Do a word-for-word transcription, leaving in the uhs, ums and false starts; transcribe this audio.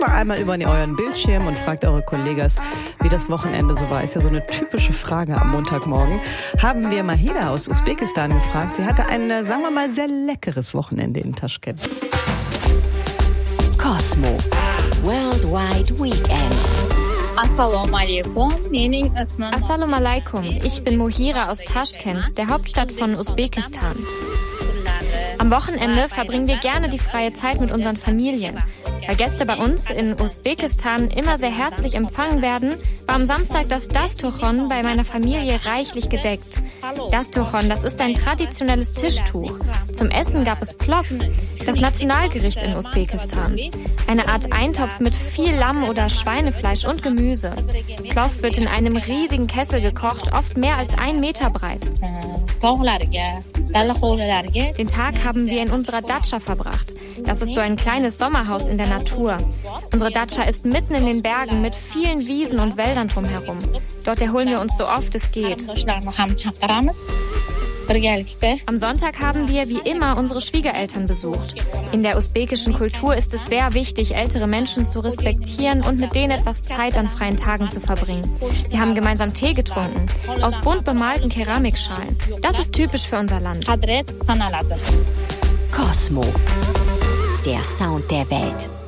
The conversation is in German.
Mal einmal über euren Bildschirm und fragt eure Kollegas, wie das Wochenende so war. Ist ja so eine typische Frage am Montagmorgen. Haben wir Mahida aus Usbekistan gefragt. Sie hatte ein, sagen wir mal, sehr leckeres Wochenende in Taschkent. Cosmo Worldwide Weekends. Assalamu alaikum. Assalamu alaikum. Ich bin Mohira aus Taschkent, der Hauptstadt von Usbekistan. Am Wochenende verbringen wir gerne die freie Zeit mit unseren Familien. Weil Gäste bei uns in Usbekistan immer sehr herzlich empfangen werden, war am Samstag das Dastuchon bei meiner Familie reichlich gedeckt. Dastuchon, das ist ein traditionelles Tischtuch. Zum Essen gab es Plov, das Nationalgericht in Usbekistan. Eine Art Eintopf mit viel Lamm- oder Schweinefleisch und Gemüse. Plov wird in einem riesigen Kessel gekocht, oft mehr als ein Meter breit. Den Tag haben wir in unserer Datscha verbracht. Das ist so ein kleines Sommerhaus in der Natur. Unsere Datscha ist mitten in den Bergen mit vielen Wiesen und Wäldern drumherum. Dort erholen wir uns so oft es geht. Am Sonntag haben wir wie immer unsere Schwiegereltern besucht. In der usbekischen Kultur ist es sehr wichtig, ältere Menschen zu respektieren und mit denen etwas Zeit an freien Tagen zu verbringen. Wir haben gemeinsam Tee getrunken, aus bunt bemalten Keramikschalen. Das ist typisch für unser Land. Cosmo, der Sound der Welt.